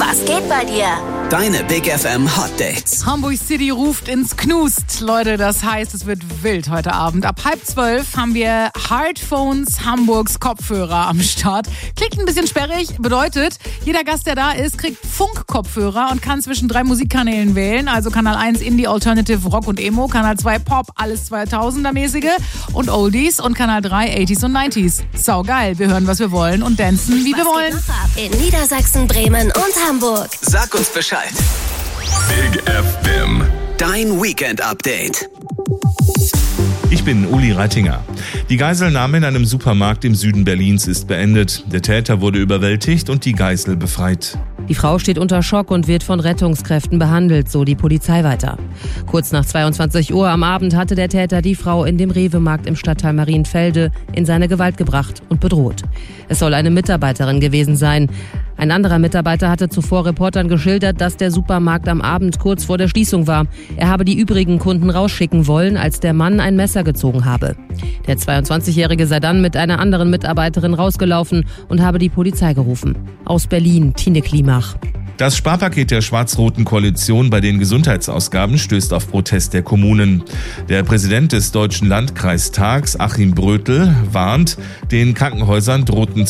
Was geht bei dir? Deine Big FM Hot Dates. Hamburg City ruft ins Knust. Leute, das heißt, es wird wild heute Abend. Ab 11:30 haben wir Hardphones Hamburgs Kopfhörer am Start. Klingt ein bisschen sperrig, bedeutet, jeder Gast, der da ist, kriegt Funk-Kopfhörer und kann zwischen 3 Musikkanälen wählen. Also Kanal 1 Indie, Alternative, Rock und Emo, Kanal 2 Pop, alles 2000er-mäßige und Oldies und Kanal 3 80s und 90s. Sau geil, wir hören, was wir wollen und dancen, wie wir wollen. In Niedersachsen, Bremen und Hamburg. Sag uns Bescheid. Big FM. Dein Weekend-Update. Ich bin Uli Reitinger. Die Geiselnahme in einem Supermarkt im Süden Berlins ist beendet. Der Täter wurde überwältigt und die Geisel befreit. Die Frau steht unter Schock und wird von Rettungskräften behandelt, so die Polizei weiter. Kurz nach 22 Uhr am Abend hatte der Täter die Frau in dem Rewe-Markt im Stadtteil Marienfelde in seine Gewalt gebracht und bedroht. Es soll eine Mitarbeiterin gewesen sein. Ein anderer Mitarbeiter hatte zuvor Reportern geschildert, dass der Supermarkt am Abend kurz vor der Schließung war. Er habe die übrigen Kunden rausschicken wollen, als der Mann ein Messer gezogen habe. Der 22-Jährige sei dann mit einer anderen Mitarbeiterin rausgelaufen und habe die Polizei gerufen. Aus Berlin, Tine Klimach. Das Sparpaket der schwarz-roten Koalition bei den Gesundheitsausgaben stößt auf Protest der Kommunen. Der Präsident des Deutschen Landkreistags, Achim Brötel, warnt, den Krankenhäusern drohten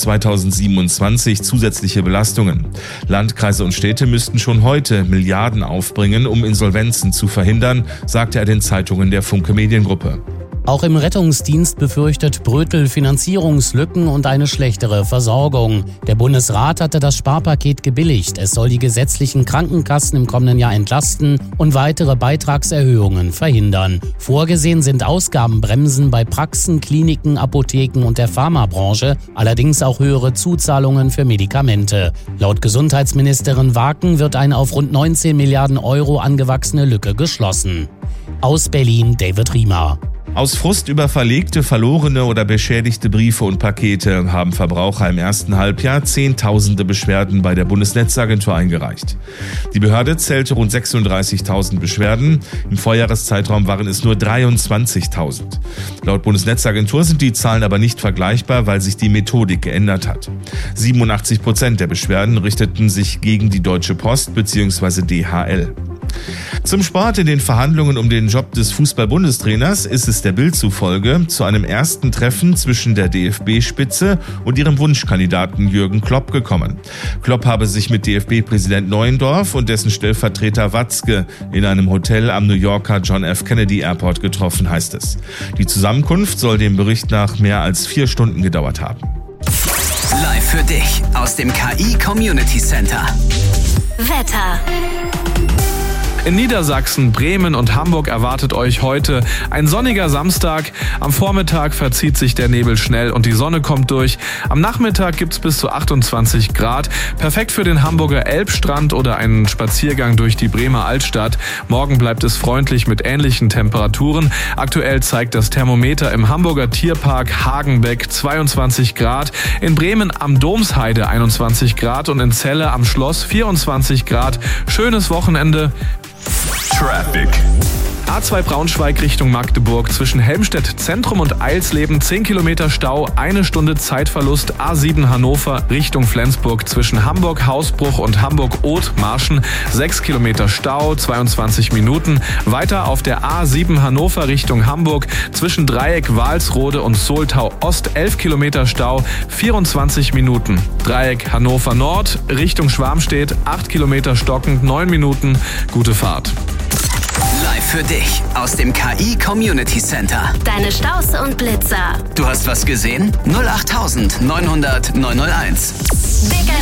2027 zusätzliche Belastungen. Landkreise und Städte müssten schon heute Milliarden aufbringen, um Insolvenzen zu verhindern, sagte er den Zeitungen der Funke Mediengruppe. Auch im Rettungsdienst befürchtet Brötel Finanzierungslücken und eine schlechtere Versorgung. Der Bundesrat hatte das Sparpaket gebilligt. Es soll die gesetzlichen Krankenkassen im kommenden Jahr entlasten und weitere Beitragserhöhungen verhindern. Vorgesehen sind Ausgabenbremsen bei Praxen, Kliniken, Apotheken und der Pharmabranche, allerdings auch höhere Zuzahlungen für Medikamente. Laut Gesundheitsministerin Waken wird eine auf rund 19 Milliarden Euro angewachsene Lücke geschlossen. Aus Berlin, David Riemer. Aus Frust über verlegte, verlorene oder beschädigte Briefe und Pakete haben Verbraucher im ersten Halbjahr Zehntausende Beschwerden bei der Bundesnetzagentur eingereicht. Die Behörde zählte rund 36.000 Beschwerden. Im Vorjahreszeitraum waren es nur 23.000. Laut Bundesnetzagentur sind die Zahlen aber nicht vergleichbar, weil sich die Methodik geändert hat. 87% der Beschwerden richteten sich gegen die Deutsche Post bzw. DHL. Zum Sport: In den Verhandlungen um den Job des Fußball-Bundestrainers ist es der Bild zufolge zu einem ersten Treffen zwischen der DFB-Spitze und ihrem Wunschkandidaten Jürgen Klopp gekommen. Klopp habe sich mit DFB-Präsident Neuendorf und dessen Stellvertreter Watzke in einem Hotel am New Yorker John F. Kennedy Airport getroffen, heißt es. Die Zusammenkunft soll dem Bericht nach mehr als 4 Stunden gedauert haben. Live für dich aus dem KI Community Center. Wetter. In Niedersachsen, Bremen und Hamburg erwartet euch heute ein sonniger Samstag. Am Vormittag verzieht sich der Nebel schnell und die Sonne kommt durch. Am Nachmittag gibt's bis zu 28 Grad. Perfekt für den Hamburger Elbstrand oder einen Spaziergang durch die Bremer Altstadt. Morgen bleibt es freundlich mit ähnlichen Temperaturen. Aktuell zeigt das Thermometer im Hamburger Tierpark Hagenbeck 22 Grad. In Bremen am Domsheide 21 Grad und in Celle am Schloss 24 Grad. Schönes Wochenende. Traffic. A2 Braunschweig Richtung Magdeburg zwischen Helmstedt Zentrum und Eilsleben 10 Kilometer Stau, 1 Stunde Zeitverlust. A7 Hannover Richtung Flensburg zwischen Hamburg Hausbruch und Hamburg Othmarschen 6 Kilometer Stau, 22 Minuten. Weiter auf der A7 Hannover Richtung Hamburg zwischen Dreieck Walsrode und Soltau Ost 11 Kilometer Stau, 24 Minuten. Dreieck Hannover Nord Richtung Schwarmstedt 8 Kilometer stockend, 9 Minuten. Gute Fahrt. Live für dich aus dem KI Community Center. Deine Staus und Blitzer. Du hast was gesehen? 08900 901. Big